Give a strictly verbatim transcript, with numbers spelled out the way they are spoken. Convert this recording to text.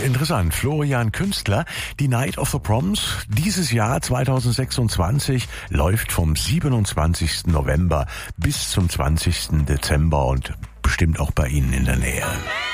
interessant. Florian Künstler, die Night of the Proms, dieses Jahr zwanzig sechsundzwanzig, läuft vom siebenundzwanzigsten November bis zum zwanzigsten Dezember und bestimmt auch bei Ihnen in der Nähe.